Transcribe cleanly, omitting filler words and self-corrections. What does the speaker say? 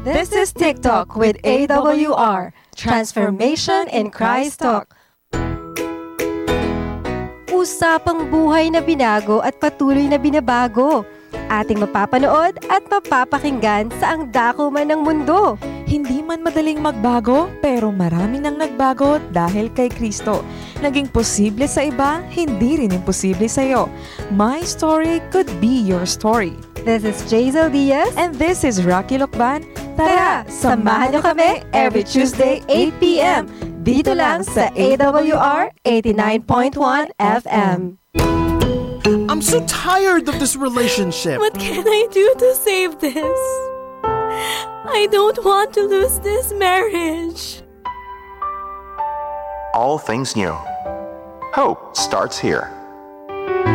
This is TikTok with AWR, Transformation in Christ Talk. Usapang buhay na binago at patuloy na binabago. Ating mapapanood at mapapakinggan sa ang dako man ng mundo. Hindi man madaling magbago, pero marami nang nagbago dahil kay Kristo. Naging posible sa iba, hindi rin imposible sa iyo. My story could be your story. This is Jazel Diaz. And this is Rocky Lokban. Tara, samahan niyo kami every Tuesday 8 p.m. Dito lang sa AWR 89.1 FM. I'm so tired of this relationship. What can I do to save this? I don't want to lose this marriage. All things new. Hope starts here.